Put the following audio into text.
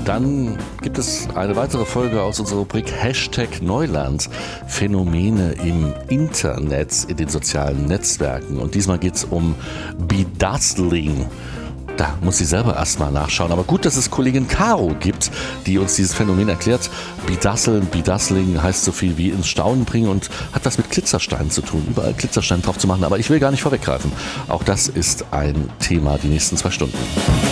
Dann gibt es eine weitere Folge aus unserer Rubrik Hashtag Neuland. Phänomene im Internet, in den sozialen Netzwerken. Und diesmal geht es um Bedazzling. Da muss sie selber erstmal nachschauen. Aber gut, dass es Kollegin Caro gibt, die uns dieses Phänomen erklärt. Bedazzling heißt so viel wie ins Staunen bringen und hat was mit Glitzersteinen zu tun. Überall Glitzersteine drauf zu machen. Aber ich will gar nicht vorweggreifen. Auch das ist ein Thema die nächsten 2 Stunden.